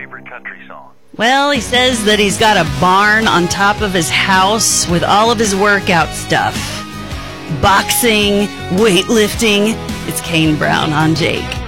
favorite country song? Well, he says that he's got a barn on top of his house with all of his workout stuff. Boxing, weightlifting. It's Kane Brown on Jake.